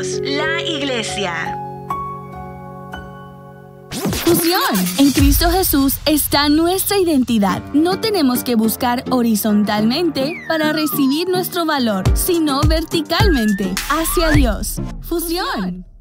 Somos la Iglesia. Fusión. En Cristo Jesús está nuestra identidad. No tenemos que buscar horizontalmente para recibir nuestro valor, sino verticalmente, hacia Dios. Fusión.